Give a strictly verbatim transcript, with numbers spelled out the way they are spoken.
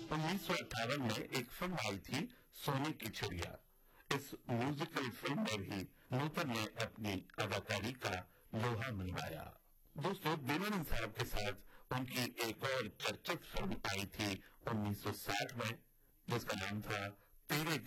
उन्नीस सौ अट्ठावन में एक फिल्म आई थी सोने की चिड़िया। इस म्यूजिकल फिल्म में भी नूतन ने अपनी अदाकारी का लोहा मनवाया। दोस्तों, दीवानंद साहब के साथ उनकी एक और चर्चित फिल्म आई थी उन्नीस सौ साठ में, जिसका नाम था तेरे